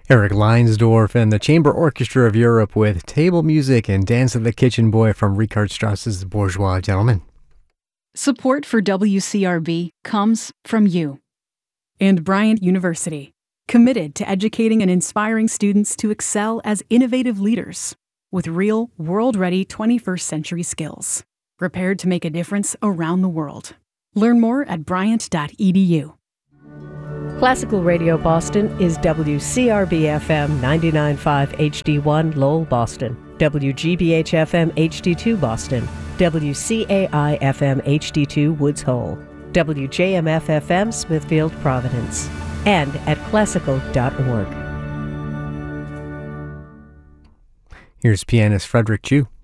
Eric Leinsdorf and the Chamber Orchestra of Europe with Table Music and Dance of the Kitchen Boy from Richard Strauss's Bourgeois Gentleman. Support for WCRB comes from you. And Bryant University, committed to educating and inspiring students to excel as innovative leaders with real, world-ready 21st century skills, prepared to make a difference around the world. Learn more at bryant.edu. Classical Radio Boston is WCRB-FM 99.5 HD1 Lowell, Boston, WGBH-FM HD2 Boston, WCAI-FM HD2 Woods Hole, WJMF-FM Smithfield, Providence, and at classical.org. Here's pianist Frederick Chu.